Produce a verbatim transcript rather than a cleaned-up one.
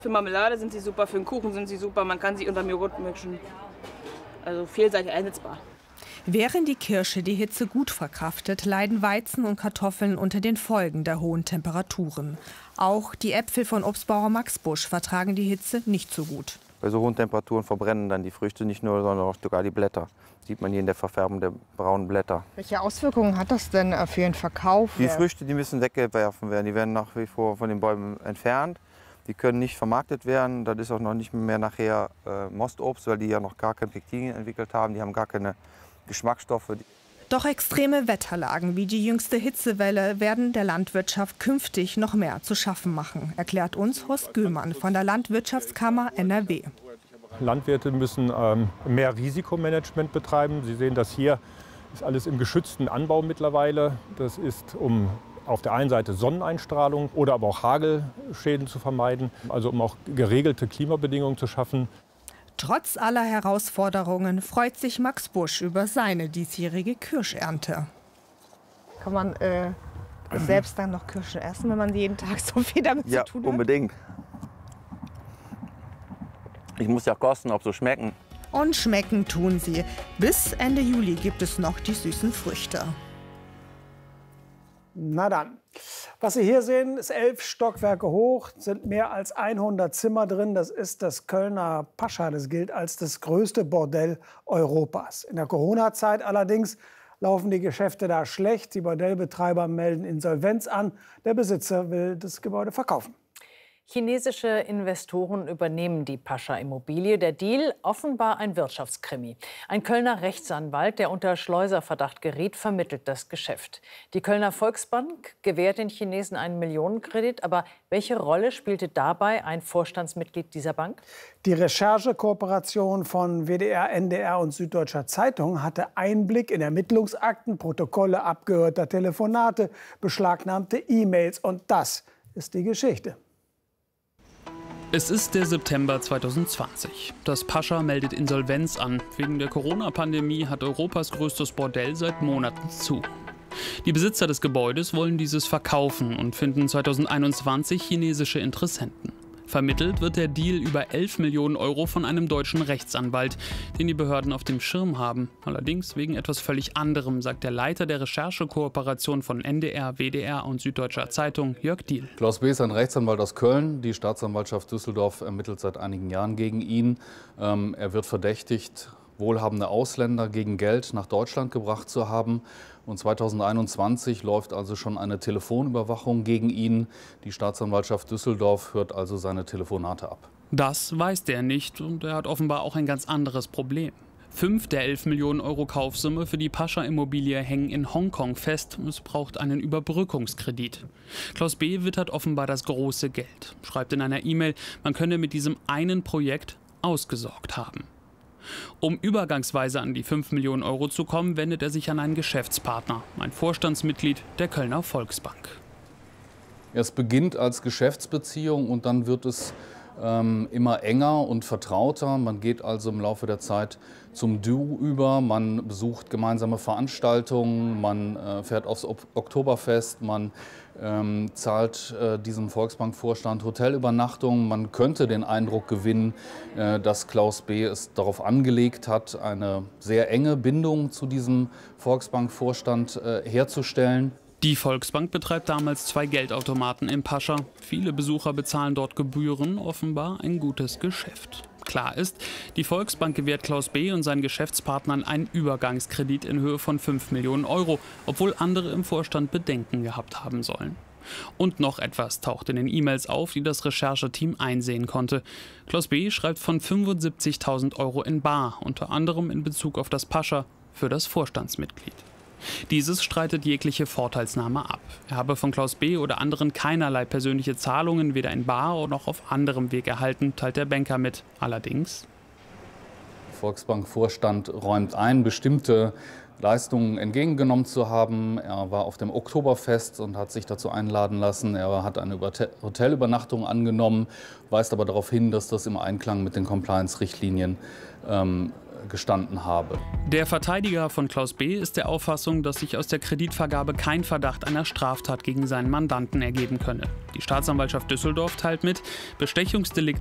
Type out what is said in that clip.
Für Marmelade sind sie super, für den Kuchen sind sie super, man kann sie unterm Joghurt mischen. Also vielseitig einsetzbar. Während die Kirsche die Hitze gut verkraftet, leiden Weizen und Kartoffeln unter den Folgen der hohen Temperaturen. Auch die Äpfel von Obstbauer Max Busch vertragen die Hitze nicht so gut. Bei so hohen Temperaturen verbrennen dann die Früchte nicht nur, sondern auch sogar die Blätter. Das sieht man hier in der Verfärbung der braunen Blätter. Welche Auswirkungen hat das denn für den Verkauf? Die Früchte, die müssen weggeworfen werden. Die werden nach wie vor von den Bäumen entfernt. Die können nicht vermarktet werden. Das ist auch noch nicht mehr nachher äh, Mostobst, weil die ja noch gar kein Pektin entwickelt haben. Die haben gar keine Geschmacksstoffe. Doch extreme Wetterlagen wie die jüngste Hitzewelle werden der Landwirtschaft künftig noch mehr zu schaffen machen, erklärt uns Horst Gühlmann von der Landwirtschaftskammer N R W. Landwirte müssen ähm, mehr Risikomanagement betreiben. Sie sehen, das hier ist alles im geschützten Anbau mittlerweile. Das ist, um auf der einen Seite Sonneneinstrahlung oder aber auch Hagelschäden zu vermeiden, also um auch geregelte Klimabedingungen zu schaffen. Trotz aller Herausforderungen freut sich Max Busch über seine diesjährige Kirschernte. Kann man äh, selbst dann noch Kirschen essen, wenn man jeden Tag so viel damit ja, zu tun hat? Ja, unbedingt. Ich muss ja kosten, ob sie schmecken. Und schmecken tun sie. Bis Ende Juli gibt es noch die süßen Früchte. Na dann, was Sie hier sehen, ist elf Stockwerke hoch, sind mehr als hundert Zimmer drin. Das ist das Kölner Pascha, das gilt als das größte Bordell Europas. In der Corona-Zeit allerdings laufen die Geschäfte da schlecht. Die Bordellbetreiber melden Insolvenz an. Der Besitzer will das Gebäude verkaufen. Chinesische Investoren übernehmen die Pascha-Immobilie. Der Deal offenbar ein Wirtschaftskrimi. Ein Kölner Rechtsanwalt, der unter Schleuserverdacht geriet, vermittelt das Geschäft. Die Kölner Volksbank gewährt den Chinesen einen Millionenkredit. Aber welche Rolle spielte dabei ein Vorstandsmitglied dieser Bank? Die Recherchekooperation von W D R, N D R und Süddeutscher Zeitung hatte Einblick in Ermittlungsakten, Protokolle abgehörter Telefonate, beschlagnahmte E-Mails. Und das ist die Geschichte. Es ist der September zweitausendzwanzig. Das Pascha meldet Insolvenz an. Wegen der Corona-Pandemie hat Europas größtes Bordell seit Monaten zu. Die Besitzer des Gebäudes wollen dieses verkaufen und finden zweitausendeinundzwanzig chinesische Interessenten. Vermittelt wird der Deal über elf Millionen Euro von einem deutschen Rechtsanwalt, den die Behörden auf dem Schirm haben. Allerdings wegen etwas völlig anderem, sagt der Leiter der Recherchekooperation von N D R, W D R und Süddeutscher Zeitung, Jörg Diehl. Klaus B. ist ein Rechtsanwalt aus Köln. Die Staatsanwaltschaft Düsseldorf ermittelt seit einigen Jahren gegen ihn. Ähm, er wird verdächtigt, wohlhabende Ausländer gegen Geld nach Deutschland gebracht zu haben. Und zweitausendeinundzwanzig läuft also schon eine Telefonüberwachung gegen ihn. Die Staatsanwaltschaft Düsseldorf hört also seine Telefonate ab. Das weiß der nicht und er hat offenbar auch ein ganz anderes Problem. Fünf der elf Millionen Euro Kaufsumme für die Pascha-Immobilie hängen in Hongkong fest. Es braucht einen Überbrückungskredit. Klaus B. wittert offenbar das große Geld. Schreibt in einer E-Mail, man könne mit diesem einen Projekt ausgesorgt haben. Um übergangsweise an die fünf Millionen Euro zu kommen, wendet er sich an einen Geschäftspartner, ein Vorstandsmitglied der Kölner Volksbank. Es beginnt als Geschäftsbeziehung und dann wird es ähm, immer enger und vertrauter. Man geht also im Laufe der Zeit zum Du über, man besucht gemeinsame Veranstaltungen, man äh, fährt aufs Oktoberfest, man ähm, zahlt äh, diesem Volksbankvorstand Hotelübernachtungen. Man könnte den Eindruck gewinnen, äh, dass Klaus B. es darauf angelegt hat, eine sehr enge Bindung zu diesem Volksbankvorstand äh, herzustellen. Die Volksbank betreibt damals zwei Geldautomaten im Pascha. Viele Besucher bezahlen dort Gebühren, offenbar ein gutes Geschäft. Klar ist, die Volksbank gewährt Klaus B. und seinen Geschäftspartnern einen Übergangskredit in Höhe von fünf Millionen Euro, obwohl andere im Vorstand Bedenken gehabt haben sollen. Und noch etwas taucht in den E-Mails auf, die das Rechercheteam einsehen konnte. Klaus B. schreibt von fünfundsiebzigtausend Euro in bar, unter anderem in Bezug auf das Pascha für das Vorstandsmitglied. Dieses streitet jegliche Vorteilsnahme ab. Er habe von Klaus B. oder anderen keinerlei persönliche Zahlungen, weder in bar noch auf anderem Weg erhalten, teilt der Banker mit. Allerdings: Der Volksbank-Vorstand räumt ein, bestimmte Leistungen entgegengenommen zu haben. Er war auf dem Oktoberfest und hat sich dazu einladen lassen. Er hat eine Hotelübernachtung angenommen, weist aber darauf hin, dass das im Einklang mit den Compliance-Richtlinien ähm, gestanden habe. Der Verteidiger von Klaus B. ist der Auffassung, dass sich aus der Kreditvergabe kein Verdacht einer Straftat gegen seinen Mandanten ergeben könne. Die Staatsanwaltschaft Düsseldorf teilt mit, Bestechungsdelikte